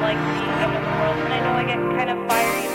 like being out in the world, and I know I get kind of fiery